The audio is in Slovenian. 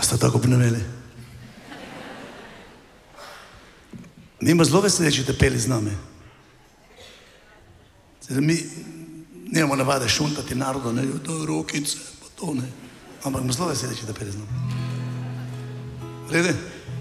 Ste tako prinemeli? Mi smo zelo veseli, če te peli z nami. Mi nemamo navade šuntati narodu, ne, to rokice, pa to ne. Ampak smo zelo veseli, če te peli z nami. Vrede?